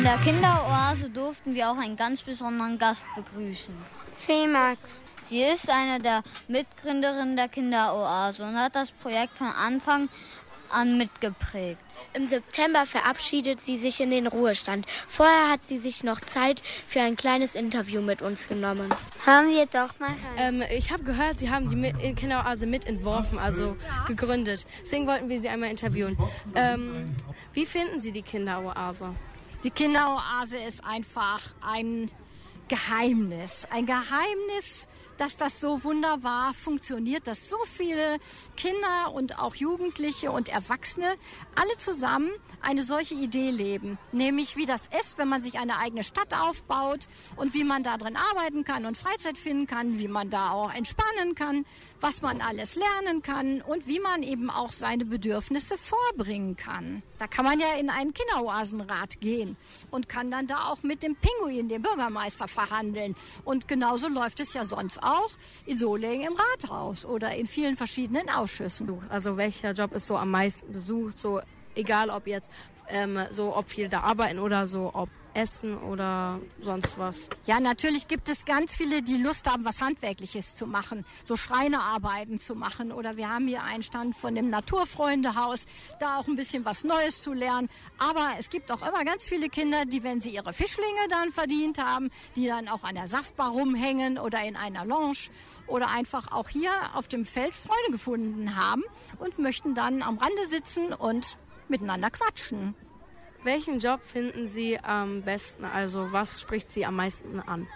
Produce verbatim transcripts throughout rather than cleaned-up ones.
der Kinderoase durften wir auch einen ganz besonderen Gast begrüßen. Femax. Sie ist eine der Mitgründerinnen der Kinderoase und hat das Projekt von Anfang an mitgeprägt. Im September verabschiedet sie sich in den Ruhestand. Vorher hat sie sich noch Zeit für ein kleines Interview mit uns genommen. Haben wir doch mal ähm, Ich habe gehört, Sie haben die Kinderoase mitentworfen, also gegründet. Deswegen wollten wir Sie einmal interviewen. Ähm, wie finden Sie die Kinderoase? Die Kinderoase ist einfach ein Geheimnis. Ein Geheimnis, dass das so wunderbar funktioniert, dass so viele Kinder und auch Jugendliche und Erwachsene alle zusammen eine solche Idee leben. Nämlich wie das ist, wenn man sich eine eigene Stadt aufbaut und wie man da drin arbeiten kann und Freizeit finden kann, wie man da auch entspannen kann, was man alles lernen kann und wie man eben auch seine Bedürfnisse vorbringen kann. Da kann man ja in einen Kinderoasenrat gehen und kann dann da auch mit dem Pinguin, dem Bürgermeister, verhandeln. Und genauso läuft es ja sonst auch in Solingen im Rathaus oder in vielen verschiedenen Ausschüssen. Also welcher Job ist so am meisten besucht? So egal ob jetzt ähm, so ob viel da arbeiten oder so ob Essen oder sonst was. Ja, natürlich gibt es ganz viele, die Lust haben, was Handwerkliches zu machen, so Schreinerarbeiten zu machen. Oder wir haben hier einen Stand von dem Naturfreundehaus, da auch ein bisschen was Neues zu lernen. Aber es gibt auch immer ganz viele Kinder, die, wenn sie ihre Fischlinge dann verdient haben, die dann auch an der Saftbar rumhängen oder in einer Lounge oder einfach auch hier auf dem Feld Freunde gefunden haben und möchten dann am Rande sitzen und miteinander quatschen. Welchen Job finden Sie am besten? Also was spricht Sie am meisten an?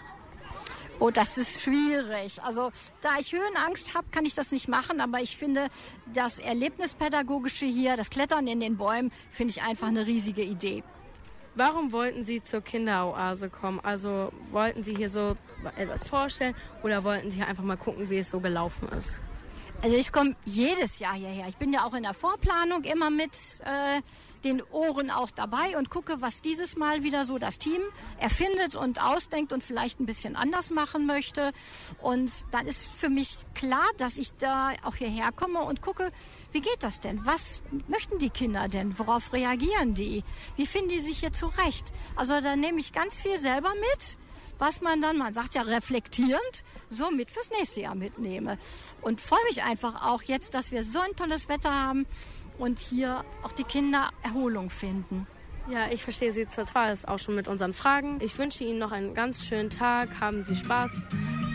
Oh, das ist schwierig. Also da ich Höhenangst habe, kann ich das nicht machen. Aber ich finde das Erlebnispädagogische hier, das Klettern in den Bäumen, finde ich einfach eine riesige Idee. Warum wollten Sie zur Kinderoase kommen? Also wollten Sie hier so etwas vorstellen oder wollten Sie hier einfach mal gucken, wie es so gelaufen ist? Also ich komme jedes Jahr hierher. Ich bin ja auch in der Vorplanung immer mit äh, den Ohren auch dabei und gucke, was dieses Mal wieder so das Team erfindet und ausdenkt und vielleicht ein bisschen anders machen möchte. Und dann ist für mich klar, dass ich da auch hierher komme und gucke, wie geht das denn? Was möchten die Kinder denn? Worauf reagieren die? Wie finden die sich hier zurecht? Also da nehme ich ganz viel selber mit, was man dann, man sagt ja reflektierend, so mit fürs nächste Jahr mitnehme. Und freue mich einfach auch jetzt, dass wir so ein tolles Wetter haben und hier auch die Kinder Erholung finden. Ja, ich verstehe Sie total, ist auch schon mit unseren Fragen. Ich wünsche Ihnen noch einen ganz schönen Tag, haben Sie Spaß